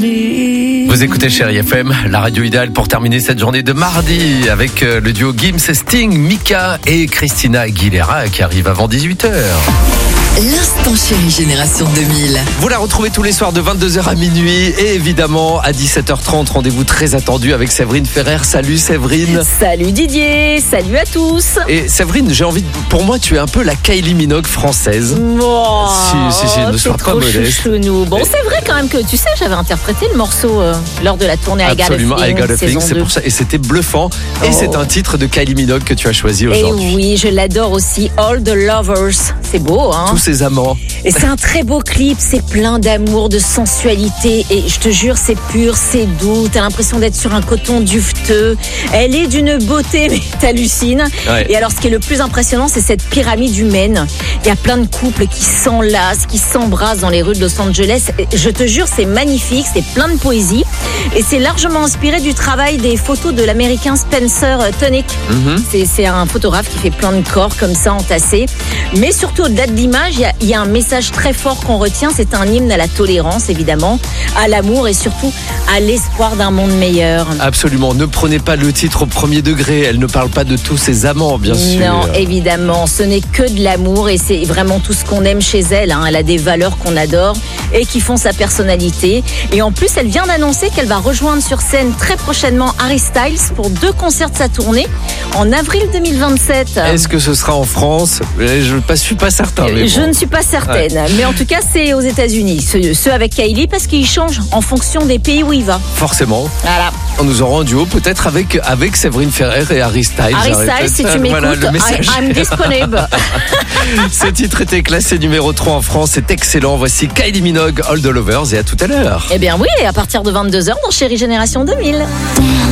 Vous écoutez Chérie FM, la radio idéale pour terminer cette journée de mardi avec le duo Gims et Sting, Mika et Christina Aguilera qui arrive avant 18h. L'instant Chérie Génération 2000. Vous la retrouvez tous les soirs de 22h à minuit et évidemment à 17h30, rendez-vous très attendu avec Séverine Ferrer. Salut Séverine. Salut Didier, salut à tous. Et Séverine, pour moi tu es un peu la Kylie Minogue française. Oh, si, ne sois pas modeste. Chouchounou. Bon, c'est vrai quand même que tu sais, j'avais interprété le morceau lors de la tournée Absolument, I Got a Thing, c'est pour ça, et c'était bluffant. Et c'est un titre de Kylie Minogue que tu as choisi aujourd'hui. Et oui, je l'adore aussi, All the Lovers. C'est beau, hein? Tous ces amants. Et c'est un très beau clip, c'est plein d'amour, de sensualité. Et je te jure, c'est pur, c'est doux. T'as l'impression d'être sur un coton duveteux. Elle est d'une beauté, mais t'hallucines. Ouais. Et alors, ce qui est le plus impressionnant, c'est cette pyramide humaine. Il y a plein de couples qui s'enlacent, qui s'embrassent dans les rues de Los Angeles. Et je te jure, c'est magnifique, c'est plein de poésie. Et c'est largement inspiré du travail des photos de l'américain Spencer Tunick. C'est un photographe qui fait plein de corps comme ça entassés. Mais surtout, au-delà de l'image, il y a un message très fort qu'on retient. C'est un hymne à la tolérance, évidemment, à l'amour et surtout à l'espoir d'un monde meilleur. Absolument. Ne prenez pas le titre au premier degré. Elle ne parle pas de tous ses amants, bien sûr. Non, évidemment. Ce n'est que de l'amour et c'est vraiment tout ce qu'on aime chez elle. Hein. Elle a des valeurs qu'on adore et qui font sa personnalité. Et en plus, elle vient d'annoncer qu'elle va rejoindre sur scène très prochainement Harry Styles pour 2 concerts de sa tournée en avril 2027. Est-ce que ce sera en France ? Je ne suis pas certain. Je ne suis pas certaine. Ouais. Mais en tout cas, c'est aux États-Unis. Ceux avec Kylie, parce qu'il change en fonction des pays où il va. Forcément. Voilà. Nous aurons un duo peut-être avec Séverine Ferrer et Harry Styles. Harry Styles, si tu m'écoutes, voilà, I'm disponible. Ce titre était classé numéro 3 en France. C'est excellent. Voici Kylie Minogue, All the Lovers. Et à tout à l'heure. Eh bien oui, et à partir de 22h dans Chérie Génération 2000.